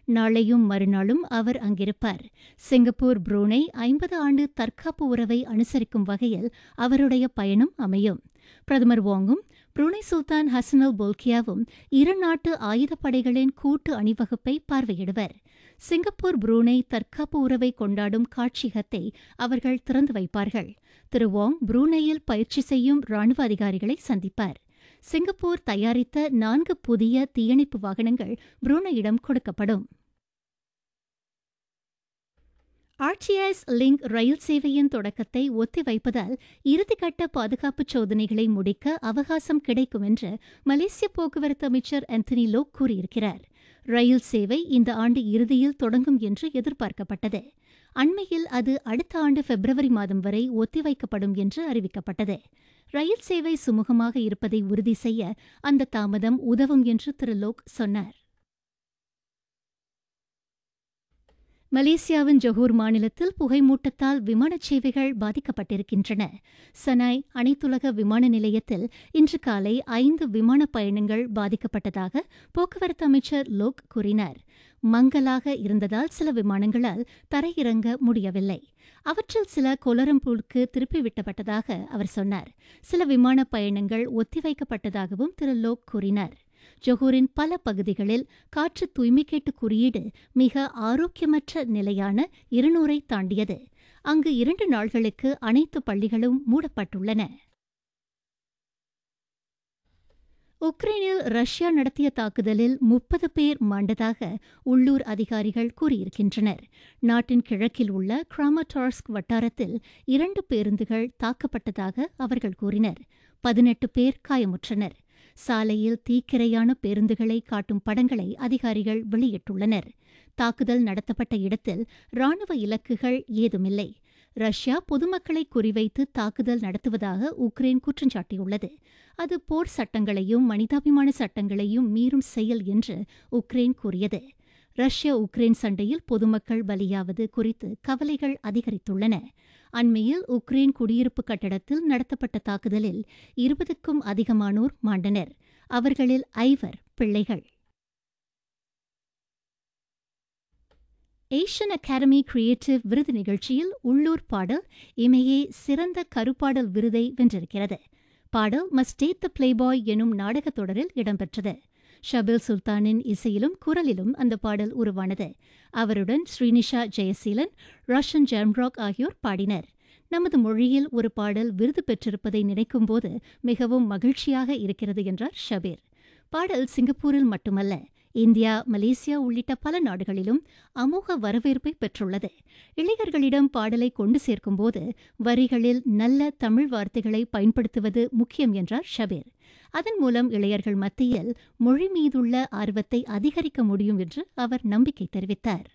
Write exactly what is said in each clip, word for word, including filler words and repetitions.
நாளையும் மறுநாளும் அவர் அங்கிருப்பார். சிங்கப்பூர் புரூனே ஐம்பது ஆண்டு தற்காப்பு உறவை அனுசரிக்கும் வகையில் அவருடைய பயணம் அமையும். பிரதமர் வாங்கும் புரூனே சுல்தான் ஹசனல் போல்கியாவும் இரு நாட்டு ஆயுதப்படைகளின் கூட்டு அணிவகுப்பை பார்வையிடுவர். சிங்கப்பூர் புரூனே தற்காப்பு உறவை கொண்டாடும் காட்சியகத்தை அவர்கள் திறந்து வைப்பார்கள். திரு வாங் புரூனேயில் பயிற்சி செய்யும் ராணுவ அதிகாரிகளை சந்திப்பார். சிங்கப்பூர் தயாரித்த நான்கு புதிய தீயணைப்பு வாகனங்கள் புரூனேயிடம் கொடுக்கப்படும். ஆர்டிஎஸ் லிங்க் ரயில் சேவையின் தொடக்கத்தை ஒத்திவைப்பதால் இறுதிக்கட்ட பாதுகாப்பு சோதனைகளை முடிக்க அவகாசம் கிடைக்கும் என்று மலேசிய போக்குவரத்து அமைச்சர் ஆந்தனி லோக் கூறியிருக்கிறார். ரயில் சேவை இந்த ஆண்டு இறுதியில் தொடங்கும் என்று எதிர்பார்க்கப்பட்டது. அண்மையில் அது அடுத்த ஆண்டு பிப்ரவரி மாதம் வரை ஒத்திவைக்கப்படும் என்று அறிவிக்கப்பட்டது. ரயில் சேவை சுமூகமாக இருப்பதை உறுதி செய்ய அந்த தாமதம் உதவும் என்று திரு லோக் சொன்னார். மலேசியாவின் ஜொஹூர் மாநிலத்தில் புகைமூட்டத்தால் விமானச் சேவைகள் பாதிக்கப்பட்டிருக்கின்றன. சனாய் அனைத்துலக விமான நிலையத்தில் இன்று காலை ஐந்து விமான பயணங்கள் பாதிக்கப்பட்டதாக போக்குவரத்து அமைச்சர் லோக் கூறினார். மங்கலாக இருந்ததால் சில விமானங்களால் தரையிறங்க முடியவில்லை. அவற்றில் சில கோலலம்பூருக்கு திருப்பிவிட்டப்பட்டதாக அவர் சொன்னார். சில விமான பயணங்கள் ஒத்திவைக்கப்பட்டதாகவும் திரு லோக் கூறினார். ஜொஹூரின் பல பகுதிகளில் காற்று தூய்மைக்கேட்டு குறியீடு மிக ஆரோக்கியமற்ற நிலையான இருநூறை தாண்டியது. அங்கு இரண்டு நாள்களுக்கு அனைத்து பள்ளிகளும் மூடப்பட்டுள்ளன. உக்ரைனில் ரஷ்யா நடத்திய தாக்குதலில் முப்பது பேர் மாண்டதாக உள்ளூர் அதிகாரிகள் கூறியிருக்கின்றனர். நாட்டின் கிழக்கில் உள்ள கிராமடார்ஸ்க் வட்டாரத்தில் இரண்டு பேருந்துகள் தாக்கப்பட்டதாக அவர்கள் கூறினர். பதினெட்டு பேர் காயமுற்றனர். சாலையில் தீக்கிரையான பேருந்துகளை காட்டும் படங்களை அதிகாரிகள் வெளியிட்டுள்ளனர். தாக்குதல் நடத்தப்பட்ட இடத்தில் ராணுவ இலக்குகள் ஏதுமில்லை. ரஷ்யா பொதுமக்களை குறிவைத்து தாக்குதல் நடத்துவதாக உக்ரைன் குற்றம் சாட்டியுள்ளது. அது போர் சட்டங்களையும் மனிதாபிமான சட்டங்களையும் மீறும் செயல் என்று உக்ரைன் கூறியது. ரஷ்யா உக்ரைன் சண்டையில் பொதுமக்கள் பலியாவது குறித்து கவலைகள் அதிகரித்துள்ளன. அண்மையில் உக்ரைன் குடியிருப்பு கட்டடத்தில் நடத்தப்பட்ட தாக்குதலில் இருபதுக்கும் அதிகமானோர் மாண்டனர். அவர்களில் ஐவர் பிள்ளைகள். ஏஷியன் அகாடமி கிரியேட்டிவ் விருது நிகழ்ச்சியில் உள்ளூர் பாடல் இமையே சிறந்த கருப்பாடல் விருதை வென்றிருக்கிறது. பாடல் மஸ்ட் டேட் த பிளேபாய் எனும் நாடகத் தொடரில் இடம்பெற்றது. ஷபில் சுல்தானின் இசையிலும் குரலிலும் அந்த பாடல் உருவானது. அவருடன் ஸ்ரீனிஷா ஜெயசீலன், ரோஷன் ஜாம்ராக் ஆகியோர் பாடினர். நமது மொழியில் ஒரு பாடல் விருது பெற்றிருப்பதை நினைக்கும்போது மிகவும் மகிழ்ச்சியாக இருக்கிறது என்றார் ஷபீர். பாடல் சிங்கப்பூரில் மட்டுமல்ல, இந்தியா, மலேசியா உள்ளிட்ட பல நாடுகளிலும் அமோக வரவேற்பை பெற்றுள்ளது. இளைஞர்களிடம் பாடலை கொண்டு சேர்க்கும்போது வரிகளில் நல்ல தமிழ் வார்த்தைகளை பயன்படுத்துவது முக்கியம் என்றார் ஷபீர். அதன் மூலம் இளையர்கள் மத்தியில் மொழி மீதுள்ள ஆர்வத்தை அதிகரிக்க முடியும் என்று அவர் நம்பிக்கை தெரிவித்தார்.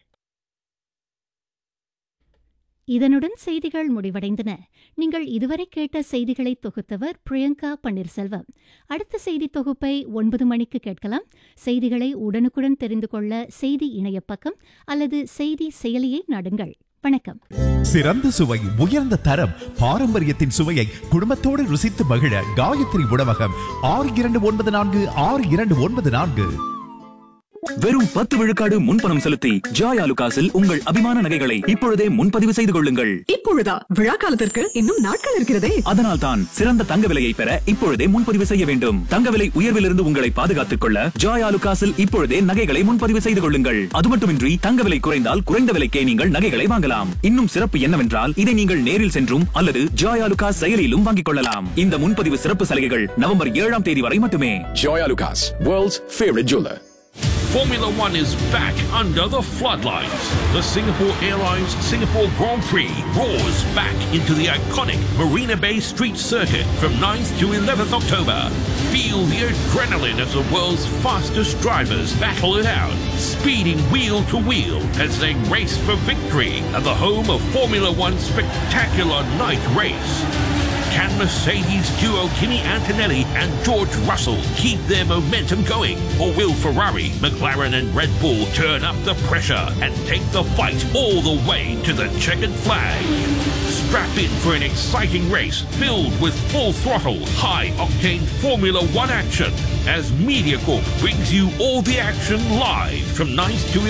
இதனுடன் செய்திகள் முடிவடைந்தன. நீங்கள் இதுவரை கேட்ட செய்திகளை தொகுத்தவர் பிரியங்கா பன்னீர்செல்வம். அடுத்த செய்தி தொகுப்பை ஒன்பது மணிக்கு கேட்கலாம். செய்திகளை உடனுக்குடன் தெரிந்து கொள்ள செய்தி இணையப்பக்கம் அல்லது செய்தி செயலியை நாடுங்கள். வணக்கம். சிறந்த சுவை, உயர்ந்த தரம், பாரம்பரியத்தின் சுவையை குடும்பத்தோடு ருசித்து மகிழ காயத்ரி உணவகம். ஆறு இரண்டு ஒன்பது நான்கு ஆறு இரண்டு ஒன்பது நான்கு. வெறும் பத்து விழுக்காடு முன்பணம் செலுத்தி ஜாய் ஆலுகாஸில் உங்கள் அபிமான நகைகளை இப்பொழுதே முன்பதிவு செய்து கொள்ளுங்கள். இப்பொழுதா? விழா காலத்திற்கு இன்னும் நாட்கள் இருக்கிறதே. அதனால் தான் சிறந்த தங்க விலையை பெற இப்பொழுதே முன்பதிவு செய்ய வேண்டும். தங்க விலை உயர்விலிருந்து உங்களை பாதுகாத்துக் கொள்ள ஜாய் ஆலுகாஸில் இப்பொழுதே நகைகளை முன்பதிவு செய்து கொள்ளுங்கள். அது மட்டுமின்றி தங்க விலை குறைந்தால் குறைந்த விலைக்கே நீங்கள் நகைகளை வாங்கலாம். இன்னும் சிறப்பு என்னவென்றால் இதை நீங்கள் நேரில் சென்றும் அல்லது ஜாய் ஆலுகாஸ் செயலியிலும் வாங்கிக் கொள்ளலாம். இந்த முன்பதிவு சிறப்பு சலுகைகள் நவம்பர் ஏழாம் தேதி வரை மட்டுமே. Joy Alucas, world's favorite jeweler. Formula One is back under the floodlights. The Singapore Airlines Singapore Grand Prix roars back into the iconic Marina Bay Street Circuit from ninth to eleventh October. Feel the adrenaline as the world's fastest drivers battle it out, speeding wheel to wheel as they race for victory at the home of Formula One's spectacular night race. Can Mercedes duo Kimi Antonelli and George Russell keep their momentum going? Or will Ferrari, McLaren and Red Bull turn up the pressure and take the fight all the way to the checkered flag? Strap in for an exciting race filled with full throttle, high-octane Formula One action as MediaCorp brings you all the action live from ninth to